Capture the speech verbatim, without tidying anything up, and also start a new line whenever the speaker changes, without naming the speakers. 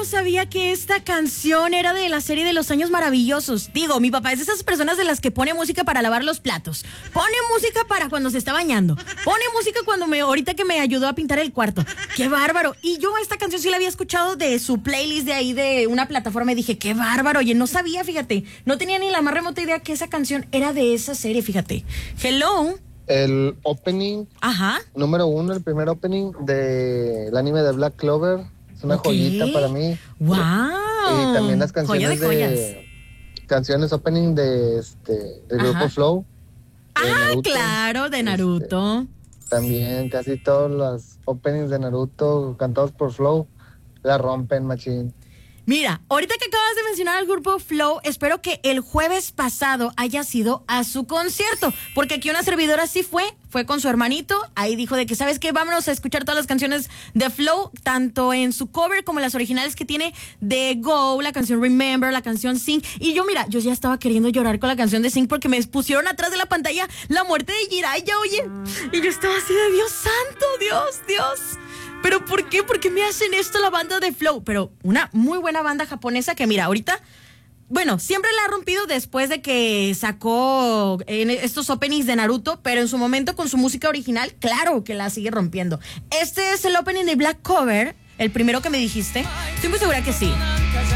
sabía que esta canción era de la serie de Los Años Maravillosos. Digo, mi papá es de esas personas de las que pone música para lavar los platos. Pone música para cuando se está bañando. Pone música cuando me, ahorita que me ayudó a pintar el cuarto. ¡Qué bárbaro! Y yo esta canción sí la había escuchado de su playlist de ahí de una plataforma y dije, ¡qué bárbaro! Oye, no sabía, fíjate. No tenía ni la más remota idea que esa canción era de esa serie, fíjate. Hello.
El opening,
Ajá.
número uno, el primer opening del anime de Black Clover. Es una
Okay.
joyita para mí.
¡Wow!
Y también las
Joya
canciones
de joyas.
de, canciones opening de este del
Ajá.
grupo Flow. de
Ah,
Naruto.
claro, de Naruto.
Este, también casi todos los openings de Naruto cantados por Flow la rompen, machín.
Mira, ahorita que acabas de mencionar al grupo Flow, espero que el jueves pasado haya sido a su concierto, porque aquí una servidora sí fue, fue con su hermanito, ahí dijo de que, ¿sabes qué? Vámonos a escuchar todas las canciones de Flow, tanto en su cover como las originales que tiene de Go, la canción Remember, la canción Sing, y yo, mira, yo ya estaba queriendo llorar con la canción de Sing porque me pusieron atrás de la pantalla la muerte de Jiraiya, oye, y yo estaba así de Dios santo, Dios, Dios. ¿Pero por qué? ¿Por qué me hacen esto la banda de Flow? Pero una muy buena banda japonesa que, mira, ahorita, bueno, siempre la ha rompido después de que sacó en estos openings de Naruto, pero en su momento con su música original, claro que la sigue rompiendo. Este es el opening de Black Cover, el primero que me dijiste. Estoy muy segura que sí.